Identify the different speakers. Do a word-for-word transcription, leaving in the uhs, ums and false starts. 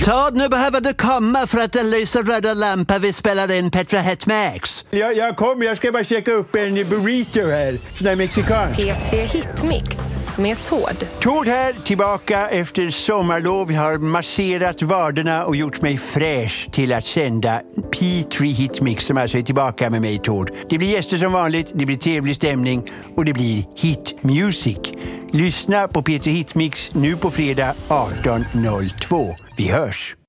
Speaker 1: Tord, nu behöver du komma för att den lyser röda lampa vi spelar in Petra Hitmix.
Speaker 2: Ja, jag kommer, jag ska bara checka upp en burrito här, sån där mexikan.
Speaker 3: P tre Hitmix med Tord.
Speaker 2: Tord här, tillbaka efter sommarlov. Jag har masserat vaderna och gjort mig fräsch till att sända P tre Hitmix som alltså är tillbaka med mig, Tord. Det blir gäster som vanligt, det blir trevlig stämning och det blir hit music. Lyssna på P tre Hitmix nu på fredag arton noll två. Vi hörs!